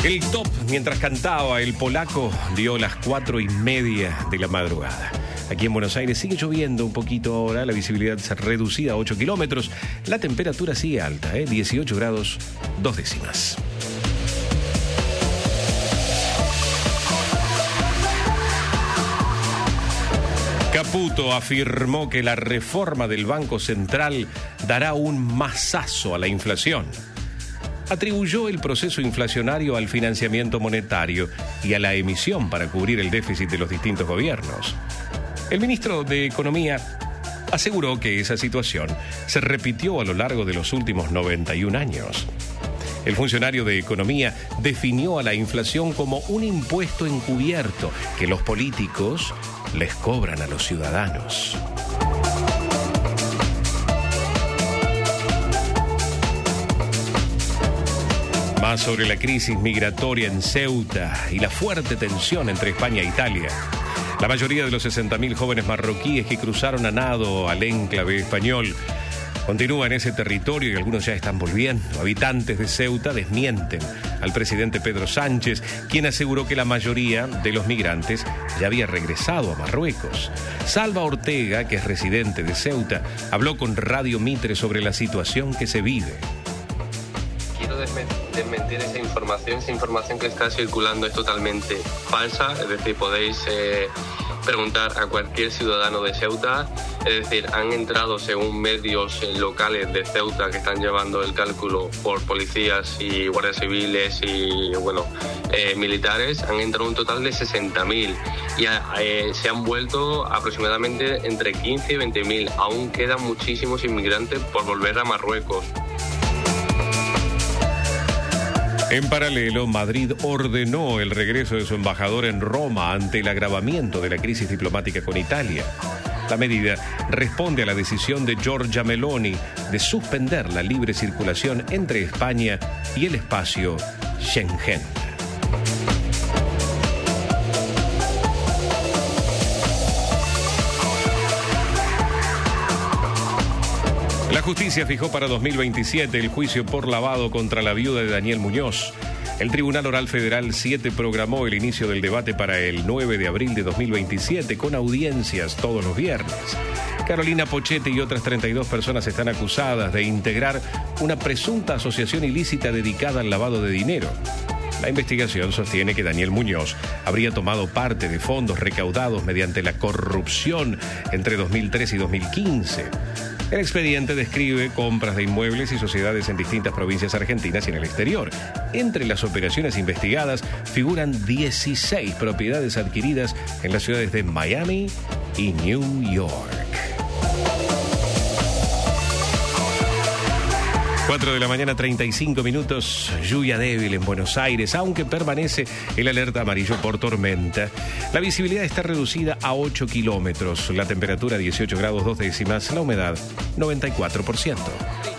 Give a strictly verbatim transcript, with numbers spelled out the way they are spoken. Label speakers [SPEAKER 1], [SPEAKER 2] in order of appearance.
[SPEAKER 1] El top, mientras cantaba el polaco, dio las cuatro y media de la madrugada. Aquí en Buenos Aires sigue lloviendo un poquito ahora, la visibilidad se ha reducido a ocho kilómetros, la temperatura sigue alta, ¿eh? dieciocho grados, dos décimas. Caputo afirmó que la reforma del Banco Central dará un mazazo a la inflación. Atribuyó el proceso inflacionario al financiamiento monetario y a la emisión para cubrir el déficit de los distintos gobiernos. El ministro de Economía aseguró que esa situación se repitió a lo largo de los últimos noventa y un años. El funcionario de Economía definió a la inflación como un impuesto encubierto que los políticos les cobran a los ciudadanos. Más sobre la crisis migratoria en Ceuta y la fuerte tensión entre España e Italia. La mayoría de los sesenta mil jóvenes marroquíes que cruzaron a nado al enclave español continúan en ese territorio y algunos ya están volviendo. Habitantes de Ceuta desmienten al presidente Pedro Sánchez, quien aseguró que la mayoría de los migrantes ya había regresado a Marruecos. Salva Ortega, que es residente de Ceuta, habló con Radio Mitre sobre la situación que se vive.
[SPEAKER 2] Quiero desmentir esa información. Esa información que está circulando es totalmente falsa. Es decir, podéis eh, preguntar a cualquier ciudadano de Ceuta. Es decir, han entrado, según medios eh, locales de Ceuta que están llevando el cálculo por policías y guardias civiles y bueno eh, militares, han entrado un total de sesenta mil y eh, se han vuelto aproximadamente entre quince y veinte mil. Aún quedan muchísimos inmigrantes por volver a Marruecos.
[SPEAKER 1] En paralelo, Madrid ordenó el regreso de su embajador en Roma ante el agravamiento de la crisis diplomática con Italia. La medida responde a la decisión de Giorgia Meloni de suspender la libre circulación entre España y el espacio Schengen. La justicia fijó para dos mil veintisiete el juicio por lavado contra la viuda de Daniel Muñoz. El Tribunal Oral Federal siete programó el inicio del debate para el nueve de abril de dos mil veintisiete con audiencias todos los viernes. Carolina Pochetti y otras treinta y dos personas están acusadas de integrar una presunta asociación ilícita dedicada al lavado de dinero. La investigación sostiene que Daniel Muñoz habría tomado parte de fondos recaudados mediante la corrupción entre dos mil tres y dos mil quince. El expediente describe compras de inmuebles y sociedades en distintas provincias argentinas y en el exterior. Entre las operaciones investigadas figuran dieciséis propiedades adquiridas en las ciudades de Miami y New York. cuatro de la mañana, treinta y cinco minutos, lluvia débil en Buenos Aires, aunque permanece el alerta amarillo por tormenta. La visibilidad está reducida a ocho kilómetros, la temperatura dieciocho grados dos décimas, la humedad noventa y cuatro por ciento.